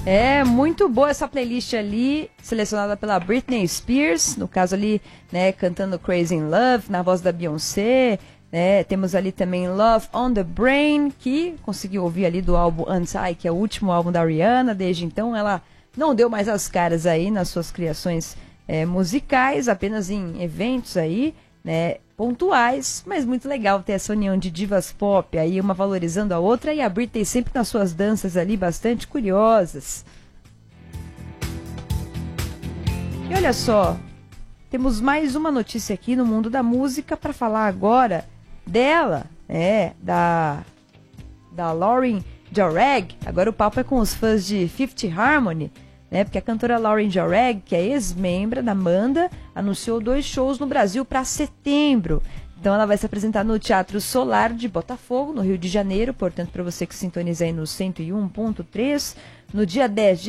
É muito boa essa playlist ali, selecionada pela Britney Spears, no caso ali, né, cantando Crazy in Love, na voz da Beyoncé, né, temos ali também Love on the Brain, que conseguiu ouvir ali do álbum Untie, que é o último álbum da Rihanna, desde então ela não deu mais as caras aí nas suas criações musicais, apenas em eventos aí, né, pontuais, mas muito legal ter essa união de divas pop, aí uma valorizando a outra, e a Britney sempre nas suas danças ali bastante curiosas. E olha só, temos mais uma notícia aqui no mundo da música para falar agora dela, da Lauren Joreg. Agora o papo é com os fãs de Fifth Harmony, né? Porque a cantora Lauren Joreg, que é ex-membra da banda, anunciou 2 shows no Brasil para setembro. Então ela vai se apresentar no Teatro Solar de Botafogo, no Rio de Janeiro, portanto para você que sintoniza aí no 101.3, no dia 10 de